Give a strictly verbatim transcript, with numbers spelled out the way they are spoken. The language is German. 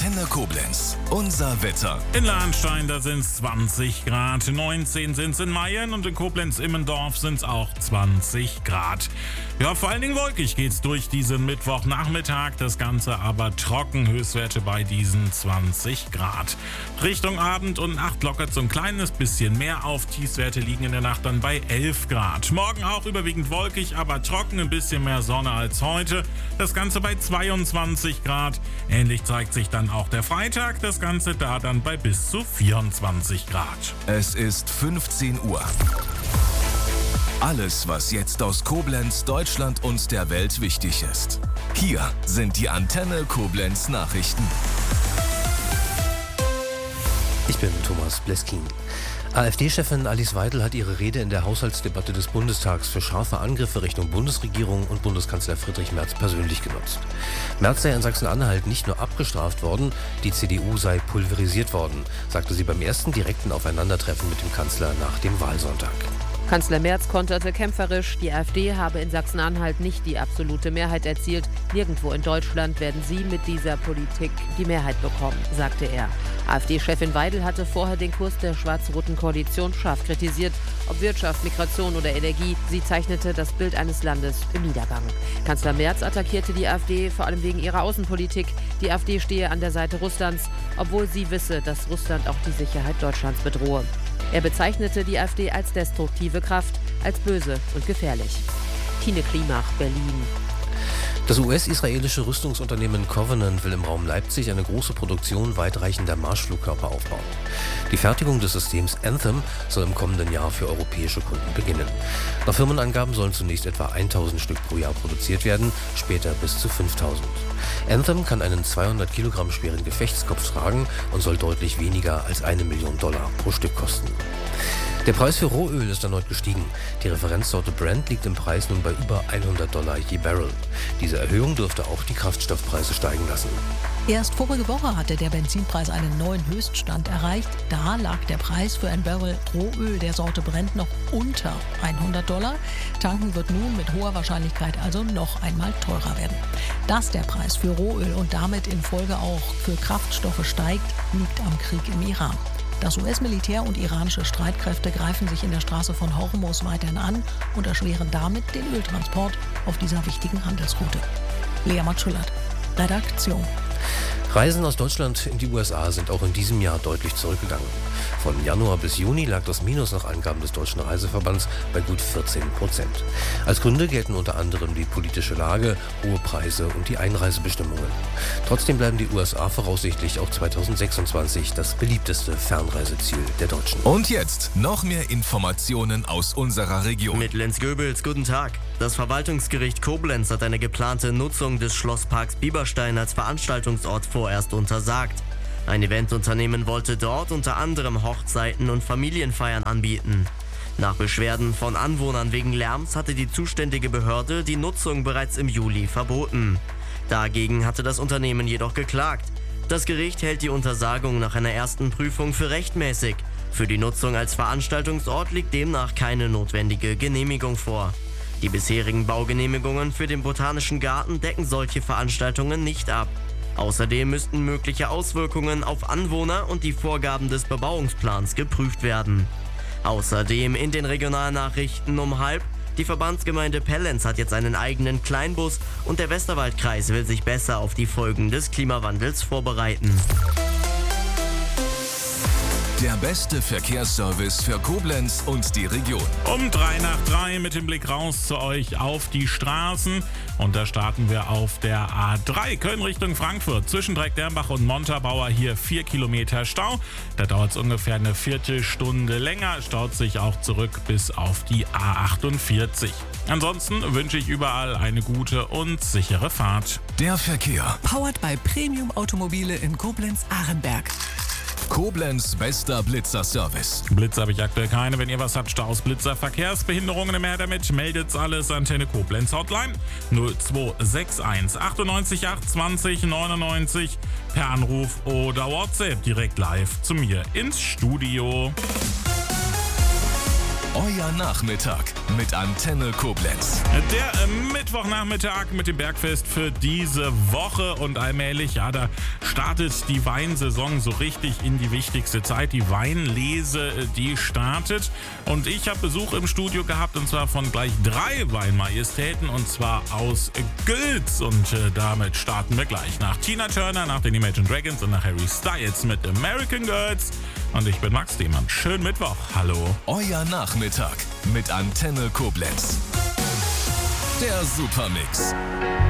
Antenne Koblenz. Unser Wetter. In Lahnstein, da sind es zwanzig Grad, neunzehn sind es in Mayen und in Koblenz-Immendorf sind es auch zwanzig Grad. Ja, vor allen Dingen wolkig geht's durch diesen Mittwochnachmittag, das Ganze aber trocken, Höchstwerte bei diesen zwanzig Grad. Richtung Abend und Nacht lockert so ein kleines bisschen mehr auf, Tiefstwerte liegen in der Nacht dann bei elf Grad. Morgen auch überwiegend wolkig, aber trocken, ein bisschen mehr Sonne als heute, das Ganze bei zweiundzwanzig Grad. Ähnlich zeigt sich dann auch der Freitag, das Ganze da dann bei bis zu vierundzwanzig Grad. Es ist fünfzehn Uhr. Alles, was jetzt aus Koblenz, Deutschland und der Welt wichtig ist. Hier sind die Antenne Koblenz Nachrichten. Ich bin Thomas Bleskin. AfD-Chefin Alice Weidel hat ihre Rede in der Haushaltsdebatte des Bundestags für scharfe Angriffe Richtung Bundesregierung und Bundeskanzler Friedrich Merz persönlich genutzt. Merz sei in Sachsen-Anhalt nicht nur abgestraft worden, die C D U sei pulverisiert worden, sagte sie beim ersten direkten Aufeinandertreffen mit dem Kanzler nach dem Wahlsonntag. Kanzler Merz konterte kämpferisch, die AfD habe in Sachsen-Anhalt nicht die absolute Mehrheit erzielt. Nirgendwo in Deutschland werden sie mit dieser Politik die Mehrheit bekommen, sagte er. AfD-Chefin Weidel hatte vorher den Kurs der schwarz-roten Koalition scharf kritisiert. Ob Wirtschaft, Migration oder Energie, sie zeichnete das Bild eines Landes im Niedergang. Kanzler Merz attackierte die AfD vor allem wegen ihrer Außenpolitik. Die AfD stehe an der Seite Russlands, obwohl sie wisse, dass Russland auch die Sicherheit Deutschlands bedrohe. Er bezeichnete die AfD als destruktive Kraft, als böse und gefährlich. Tine Klimach, Berlin. Das U S-israelische Rüstungsunternehmen Covenant will im Raum Leipzig eine große Produktion weitreichender Marschflugkörper aufbauen. Die Fertigung des Systems Anthem soll im kommenden Jahr für europäische Kunden beginnen. Nach Firmenangaben sollen zunächst etwa tausend Stück pro Jahr produziert werden, später bis zu fünftausend. Anthem kann einen zweihundert Kilogramm schweren Gefechtskopf tragen und soll deutlich weniger als eine Million Dollar pro Stück kosten. Der Preis für Rohöl ist erneut gestiegen. Die Referenzsorte Brent liegt im Preis nun bei über hundert Dollar je Barrel. Diese Erhöhung dürfte auch die Kraftstoffpreise steigen lassen. Erst vorige Woche hatte der Benzinpreis einen neuen Höchststand erreicht. Da lag der Preis für ein Barrel Rohöl der Sorte Brent noch unter hundert Dollar. Tanken wird nun mit hoher Wahrscheinlichkeit also noch einmal teurer werden. Dass der Preis für Rohöl und damit in Folge auch für Kraftstoffe steigt, liegt am Krieg im Iran. Das U S-Militär und iranische Streitkräfte greifen sich in der Straße von Hormuz weiterhin an und erschweren damit den Öltransport auf dieser wichtigen Handelsroute. Lea Matschulert, Redaktion. Reisen aus Deutschland in die U S A sind auch in diesem Jahr deutlich zurückgegangen. Von Januar bis Juni lag das Minus nach Angaben des Deutschen Reiseverbands bei gut vierzehn Prozent. Als Gründe gelten unter anderem die politische Lage, hohe Preise und die Einreisebestimmungen. Trotzdem bleiben die U S A voraussichtlich auch zweitausendsechsundzwanzig das beliebteste Fernreiseziel der Deutschen. Und jetzt noch mehr Informationen aus unserer Region. Mit Lenz Göbels, guten Tag. Das Verwaltungsgericht Koblenz hat eine geplante Nutzung des Schlossparks Bieberstein als Veranstaltungsort vorerst untersagt. Ein Eventunternehmen wollte dort unter anderem Hochzeiten und Familienfeiern anbieten. Nach Beschwerden von Anwohnern wegen Lärms hatte die zuständige Behörde die Nutzung bereits im Juli verboten. Dagegen hatte das Unternehmen jedoch geklagt. Das Gericht hält die Untersagung nach einer ersten Prüfung für rechtmäßig. Für die Nutzung als Veranstaltungsort liegt demnach keine notwendige Genehmigung vor. Die bisherigen Baugenehmigungen für den Botanischen Garten decken solche Veranstaltungen nicht ab. Außerdem müssten mögliche Auswirkungen auf Anwohner und die Vorgaben des Bebauungsplans geprüft werden. Außerdem in den Regionalnachrichten um halb: Die Verbandsgemeinde Pellenz hat jetzt einen eigenen Kleinbus und der Westerwaldkreis will sich besser auf die Folgen des Klimawandels vorbereiten. Der beste Verkehrsservice für Koblenz und die Region. Um drei nach drei mit dem Blick raus zu euch auf die Straßen. Und da starten wir auf der A drei Köln Richtung Frankfurt. Zwischen Dreckdernbach und Montabaur hier vier Kilometer Stau. Da dauert es ungefähr eine Viertelstunde länger. Staut sich auch zurück bis auf die A achtundvierzig. Ansonsten wünsche ich überall eine gute und sichere Fahrt. Der Verkehr. Powered by Premium Automobile in Koblenz-Ahrenberg. Koblenz bester Blitzer-Service. Blitzer habe ich aktuell keine. Wenn ihr was habt, Staus, Blitzer, Verkehrsbehinderungen, mehr damit, meldet's alles. Antenne Koblenz Hotline null zwei sechs eins achtundneunzig acht zwanzig neunundneunzig per Anruf oder WhatsApp direkt live zu mir ins Studio. Euer Nachmittag mit Antenne Koblenz. Der äh, Mittwochnachmittag mit dem Bergfest für diese Woche und allmählich, ja, da startet die Weinsaison so richtig in die wichtigste Zeit. Die Weinlese, äh, die startet und ich habe Besuch im Studio gehabt und zwar von gleich drei Weinmajestäten und zwar aus Gülz und äh, damit starten wir gleich nach Tina Turner, nach den Imagine Dragons und nach Harry Styles mit American Girls und ich bin Max Demann. Schönen Mittwoch, hallo. Euer Nachmittag mit Antenne Koblenz. Der Supermix.